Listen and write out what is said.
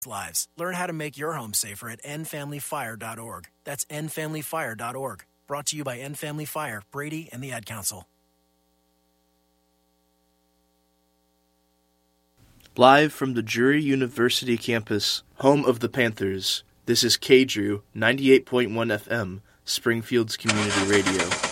lives. Learn how to make your home safer at endfamilyfire.org. That's endfamilyfire.org. Brought to you by End Family Fire, Brady, and the Ad Council. Live from the Drury University campus, home of the Panthers, this is KDRU 98.1 FM, Springfield's community radio.